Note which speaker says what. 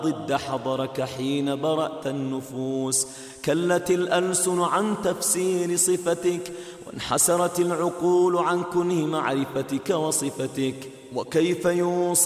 Speaker 1: ضد حضرك حين برأت النفوس. كلت الألسن عن تفسير صفتك، وانحسرت العقول عن كنه معرفتك وصفتك. وكيف يوصف